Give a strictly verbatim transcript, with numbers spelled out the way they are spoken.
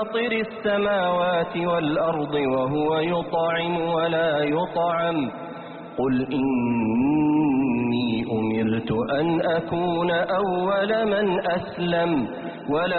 فاطر السماوات والأرض وهو يطعم ولا يطعم قل إني أمرت أن أكون أول من أسلم ولا